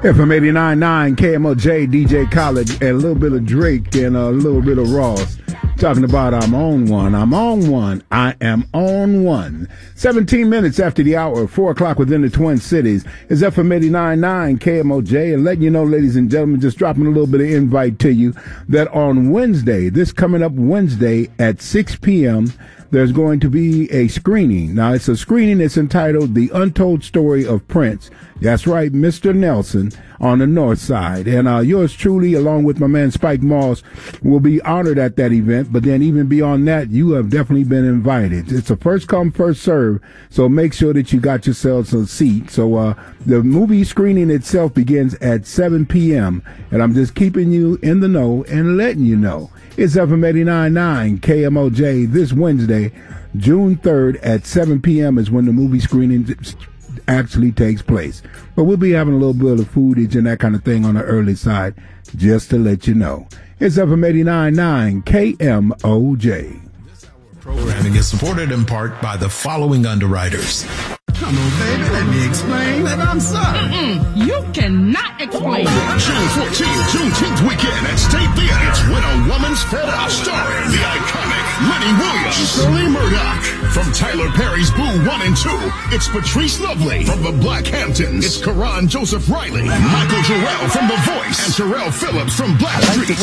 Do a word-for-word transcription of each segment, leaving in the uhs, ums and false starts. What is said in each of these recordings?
F M eighty-nine point nine K M O J, D J Khaled, and a little bit of Drake and a little bit of Ross. Talking about I'm on one, I'm on one, I am on one. seventeen minutes after the hour, four o'clock within the Twin Cities is F M eighty-nine point nine K M O J. And letting you know, ladies and gentlemen, just dropping a little bit of invite to you that on Wednesday, this coming up Wednesday at six p.m., there's going to be a screening. Now, it's a screening that's entitled The Untold Story of Prince. That's right, Mister Nelson on the North Side. And uh, yours truly, along with my man Spike Moss, will be honored at that event. But then even beyond that, you have definitely been invited. It's a first come, first serve. So make sure that you got yourselves a seat. So uh, the movie screening itself begins at seven p.m. And I'm just keeping you in the know and letting you know. It's F M eighty-nine point nine K M O J this Wednesday, June third at seven p.m. is when the movie screening actually takes place. But we'll be having a little bit of foodage and that kind of thing on the early side, just to let you know. It's F M eighty-nine point nine K M O J. This hour of programming is supported in part by the following underwriters. Come on, baby, let me explain. Baby, I'm sorry. Mm-mm, you cannot explain. June fourteenth, Juneteenth weekend at State Theater. It's When a Woman's Fed Up, starring the iconic Lenny Williams, Shirley Murdoch. From Tyler Perry's Boo one and two, it's Patrice Lovely. From the Black Hamptons, it's Karan Joseph Riley, Michael Jarrell from The Voice, and Terrell Phillips from Blackstreet.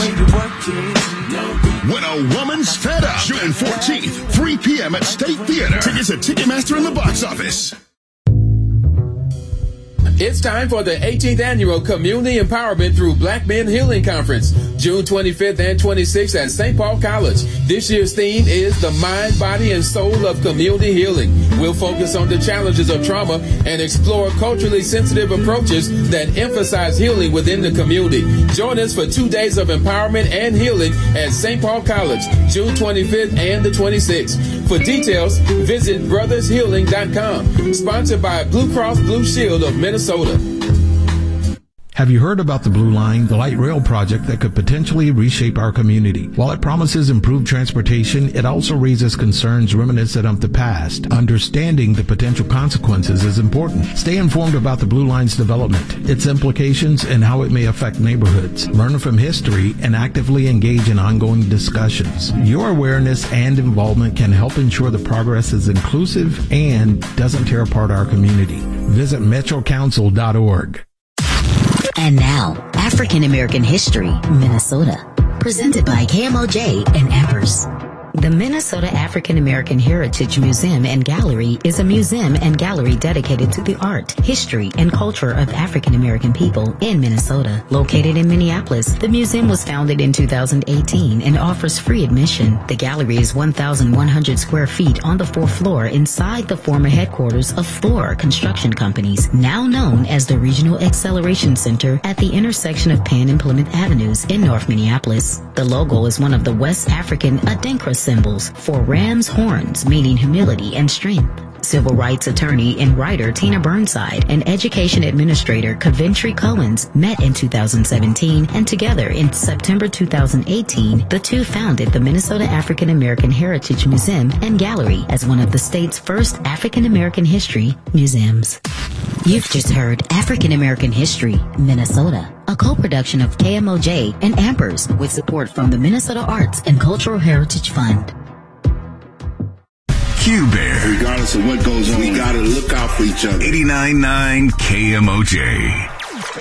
When a Woman's Fed Up, June fourteenth, three p.m. at State Theater. Tickets at Ticketmaster in the box office. It's time for the eighteenth Annual Community Empowerment Through Black Men Healing Conference, June twenty-fifth and twenty-sixth at Saint Paul College. This year's theme is the mind, body, and soul of community healing. We'll focus on the challenges of trauma and explore culturally sensitive approaches that emphasize healing within the community. Join us for two days of empowerment and healing at Saint Paul College, June twenty-fifth and the twenty-sixth. For details, visit brothers healing dot com. Sponsored by Blue Cross Blue Shield of Minnesota. Have you heard about the Blue Line, the light rail project that could potentially reshape our community? While it promises improved transportation, it also raises concerns reminiscent of the past. Understanding the potential consequences is important. Stay informed about the Blue Line's development, its implications, and how it may affect neighborhoods. Learn from history and actively engage in ongoing discussions. Your awareness and involvement can help ensure the progress is inclusive and doesn't tear apart our community. Visit metro council dot org. And now, African American History, Minnesota, presented by K M O J and Amber's. The Minnesota African American Heritage Museum and Gallery is a museum and gallery dedicated to the art, history, and culture of African American people in Minnesota. Located in Minneapolis, the museum was founded in two thousand eighteen and offers free admission. The gallery is one thousand one hundred square feet on the fourth floor inside the former headquarters of Floor Construction Companies, now known as the Regional Acceleration Center at the intersection of Penn and Plymouth Avenues in North Minneapolis. The logo is one of the West African Adinkra symbols for ram's horns, meaning humility and strength. Civil rights attorney and writer Tina Burnside and education administrator Coventry Collins met in two thousand seventeen, and together in September two thousand eighteen, the two founded the Minnesota African American Heritage Museum and Gallery as one of the state's first African American history museums. You've just heard African American History, Minnesota, a co-production of K M O J and Amber's with support from the Minnesota Arts and Cultural Heritage Fund. Q-Bear. Regardless of what goes on, we gotta look out for each other. eighty-nine point nine K M O J.